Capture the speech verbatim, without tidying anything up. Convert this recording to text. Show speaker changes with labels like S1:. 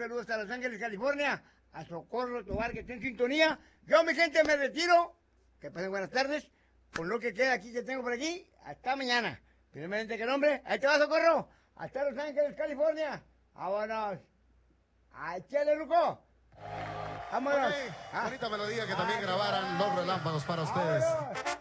S1: saludo hasta Los Ángeles, California, a Socorro Tobar, que está en sintonía. Yo, mi gente, me retiro. Que pasen buenas tardes. Con lo que queda aquí que tengo por aquí, hasta mañana. Primeramente, ¿qué nombre? Ahí te va, Socorro. Hasta Los Ángeles, California. Vámonos. ¡Ay, chale, Ruco! ¡Vámonos!
S2: Okay.
S1: Ah.
S2: Bonita melodía que
S1: Ah,
S2: también grabaran Los Relámpagos para ustedes.
S1: ¡Vámonos!